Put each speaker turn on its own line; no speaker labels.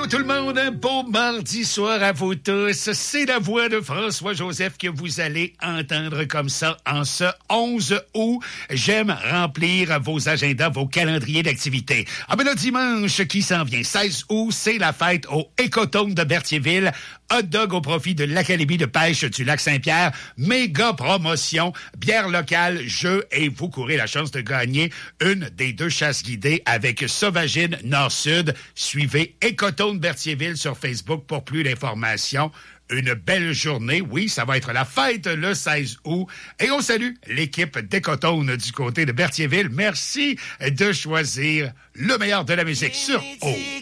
tout le monde, un beau mardi soir à vous tous. C'est la voix de François-Joseph que vous allez entendre comme ça en ce 11 août. J'aime remplir vos agendas, vos calendriers d'activités. Ah ben le dimanche qui s'en vient, 16 août, c'est la fête au Écotone de Berthierville. Hot dog au profit de l'Académie de pêche du Lac-Saint-Pierre. Méga promotion, bière locale, jeux et vous courez la chance de gagner une des 2 chasses guidées avec Sauvagine Nord-Sud. Suivez Écotone Berthierville sur Facebook pour plus d'informations. Une belle journée. Oui, ça va être la fête le 16 août. Et on salue l'équipe d'Écotone du côté de Berthierville. Merci de choisir le meilleur de la musique sur O.